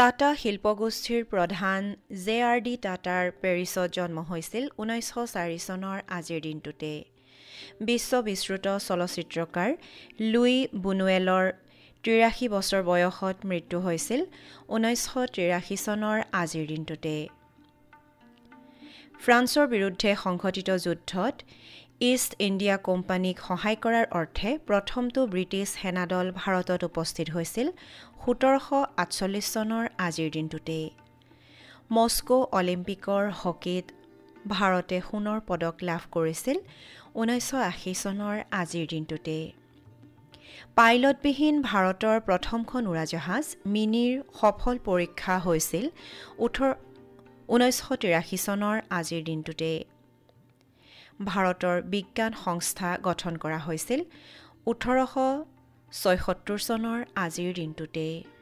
টাটা শিল্পগোষ্ঠীৰ প্ৰধান JRD টাটাৰ পেৰিছত জন্ম হৈছিল 1904 চনৰ আজিৰ দিনটোতে। বিশ্ব বিশ্ৰুত চলচ্চিত্ৰকাৰ লুই বুনুৱেলৰ 83 বছৰ বয়সত মৃত্যু হৈছিল 1983 চনৰ আজিৰ দিনটোতে। ফ্ৰান্সৰ বিৰুদ্ধে সংঘটিত যুদ্ধত ইষ্ট ইণ্ডিয়া কোম্পানীক সহায় কৰাৰ অৰ্থে প্ৰথমটো ব্ৰিটিছ সেনাদল ভাৰতত উপস্থিত হৈছিল 1748 চনৰ আজিৰ দিনটোতে। মস্কো অলিম্পিকৰ হকীত ভাৰতে সোণৰ পদক লাভ কৰিছিল 1980 চনৰ আজিৰ দিনটোতে। পাইলটবিহীন ভাৰতৰ প্ৰথমখন উৰাজাহাজ মিনিৰ সফল পৰীক্ষা হৈছিল 1983 চনৰ আজিৰ দিনটোতে। ভাৰতৰ বিজ্ঞান সংস্থা গঠন কৰা হৈছিল 1876 চনৰ আজিৰ দিনটোতে।